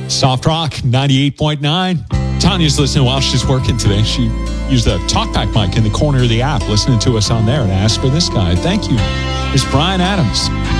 Soft Rock 98.9. Tanya's listening while she's working today. She used the TalkBack mic in the corner of the app, listening to us on there, and asked for this guy. Thank you. It's Bryan Adams.